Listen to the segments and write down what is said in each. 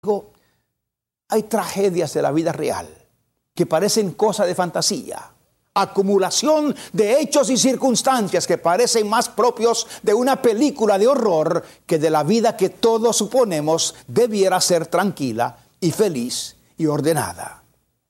Hay tragedias de la vida real que parecen cosa de fantasía. Acumulación de hechos y circunstancias que parecen más propios de una película de horror que de la vida que todos suponemos debiera ser tranquila y feliz y ordenada.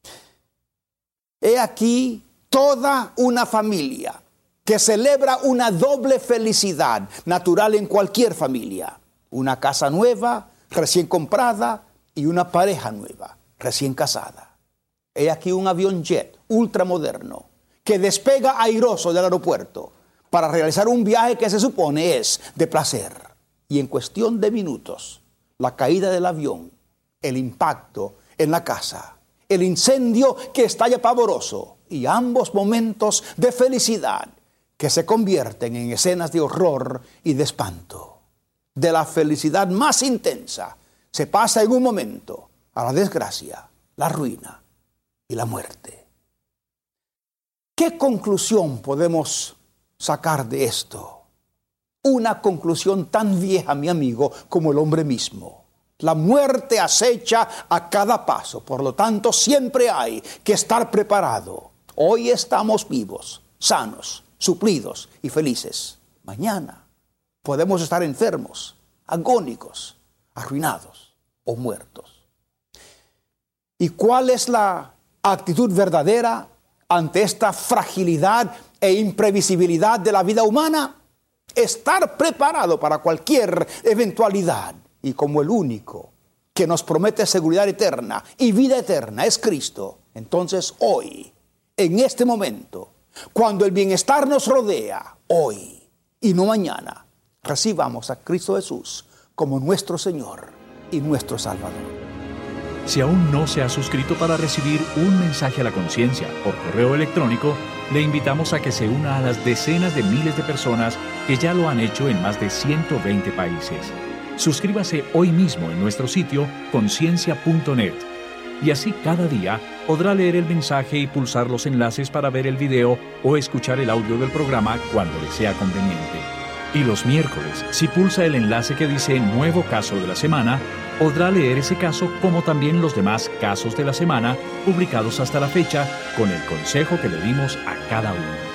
He aquí toda una familia que celebra una doble felicidad natural en cualquier familia. Una casa nueva, recién comprada, y una pareja nueva, recién casada. He aquí un avión jet ultramoderno que despega airoso del aeropuerto para realizar un viaje que se supone es de placer. Y en cuestión de minutos, la caída del avión, el impacto en la casa, el incendio que estalla pavoroso y ambos momentos de felicidad que se convierten en escenas de horror y de espanto. De la felicidad más intensa se pasa en un momento a la desgracia, la ruina y la muerte. ¿Qué conclusión podemos sacar de esto? Una conclusión tan vieja, mi amigo, como el hombre mismo. La muerte acecha a cada paso, por lo tanto siempre hay que estar preparado. Hoy estamos vivos, sanos, suplidos y felices. Mañana podemos estar enfermos, agónicos, arruinados o muertos. ¿Y cuál es la actitud verdadera ante esta fragilidad e imprevisibilidad de la vida humana? Estar preparado para cualquier eventualidad. Y como el único que nos promete seguridad eterna y vida eterna es Cristo, entonces hoy, en este momento, cuando el bienestar nos rodea, hoy y no mañana, recibamos a Cristo Jesús como nuestro Señor y nuestro Salvador. Si aún no se ha suscrito para recibir un mensaje a la conciencia por correo electrónico, le invitamos a que se una a las decenas de miles de personas que ya lo han hecho en más de 120 países. Suscríbase hoy mismo en nuestro sitio conciencia.net y así cada día podrá leer el mensaje y pulsar los enlaces para ver el video o escuchar el audio del programa cuando le sea conveniente. Y los miércoles, si pulsa el enlace que dice Nuevo Caso de la Semana, podrá leer ese caso como también los demás casos de la semana publicados hasta la fecha con el consejo que le dimos a cada uno.